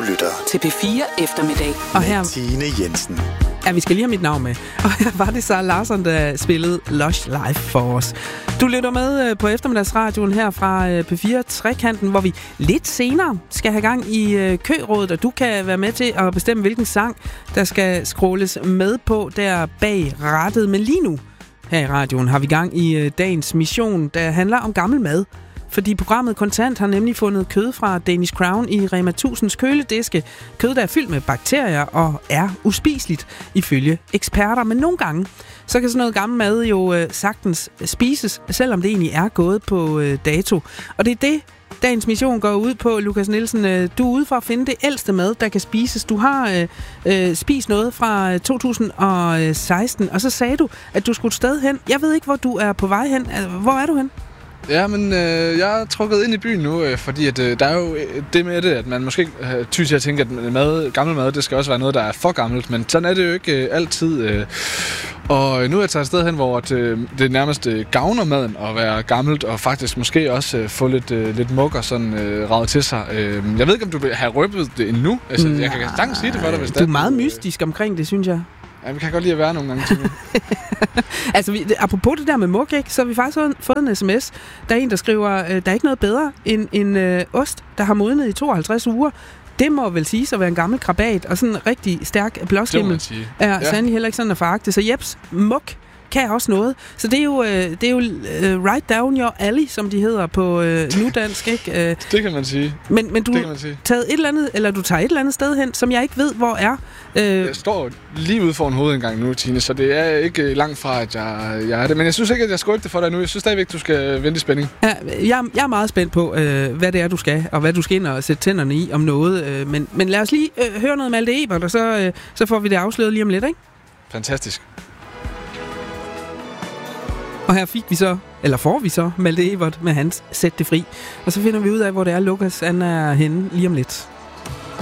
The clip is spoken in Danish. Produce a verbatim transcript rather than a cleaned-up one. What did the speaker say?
lytter til P fire Eftermiddag. Og her Tine Jensen. Ja, vi skal lige have mit navn med. Og her var det så Larsson, der spillede Lush Live for os. Du lytter med på eftermiddagsradioen her fra P fire Trekanten, hvor vi lidt senere skal have gang i kørådet, og du kan være med til at bestemme, hvilken sang, der skal scrolles med på der bag rattet. Men lige nu her i radioen har vi gang i dagens mission, der handler om gammel mad. Fordi programmet Kontant har nemlig fundet kød fra Danish Crown i Rema tusind's kølediske. Kød, der er fyldt med bakterier og er uspiseligt ifølge eksperter. Men nogle gange, så kan sådan noget gammel mad jo øh, sagtens spises, selvom det egentlig er gået på øh, dato. Og det er det, dagens mission går ud på, Lukas Nielsen. Øh, du er ude for at finde det ældste mad, der kan spises. Du har øh, øh, spist noget fra to tusind og seksten, og så sagde du, at du skulle et sted hen. Jeg ved ikke, hvor du er på vej hen. Hvor er du hen? Ja, men øh, jeg er trukket ind i byen nu, øh, fordi at, øh, der er jo det med det, at man måske øh, tyder til at tænke, at mad, gammel mad, det skal også være noget, der er for gammelt, men sådan er det jo ikke øh, altid. Øh. Og nu er jeg taget et sted hen, hvor at, øh, det nærmest øh, gavner maden at være gammelt, og faktisk måske også øh, få lidt, øh, lidt mug og sådan øh, raget til sig. Øh, jeg ved ikke, om du vil have røbet det endnu. Altså, mm, jeg kan sagtens sige det for dig, hvis du er meget mystisk omkring det, synes jeg. Ja, vi kan godt lide at være nogle gange til Altså, vi, apropos det der med mug, ikke, så har vi faktisk fået en sms. Der er en, der skriver, øh, der er ikke noget bedre end en øh, ost, der har modnet i tooghalvtreds uger. Det må vel sige at være en gammel krabat, og sådan en rigtig stærk blåskimmel er ja. Sandelig heller ikke sådan at foragte. Så jeps, mug kan også noget. Så det er jo, øh, det er jo uh, right down your alley, som de hedder på øh, nudansk, ikke? Uh, det kan man sige. Men, men du det kan man sige. taget et eller andet, eller du tager et eller andet sted hen, som jeg ikke ved, hvor er. Uh, jeg står lige ude foran hovedindgangen nu, Tine, så det er ikke langt fra, at jeg, jeg er det. Men jeg synes ikke, at jeg skal det for dig nu. Jeg synes stadigvæk, du skal vente i spænding. Ja, jeg, jeg er meget spændt på, øh, hvad det er, du skal, og hvad du skal ind og sætte tænderne i om noget. Øh, men, men lad os lige øh, høre noget Malte Ebert, og så, øh, så får vi det afsløret lige om lidt, ikke? Fantastisk. Og her fik vi så, eller får vi så, Malte Ebert med hans Sæt det fri. Og så finder vi ud af, hvor det er, Lukas han er henne lige om lidt.